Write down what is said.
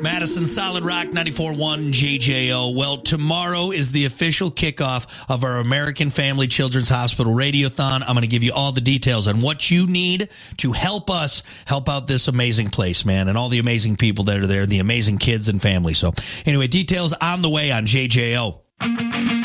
Madison Solid Rock 94.1 JJO. Well, tomorrow is the official kickoff of our American Family Children's Hospital Radiothon. I'm going to give you all the details on what you need to help us help out this amazing place, man, and all the amazing people that are there, the amazing kids and families. So anyway, details on the way on JJO.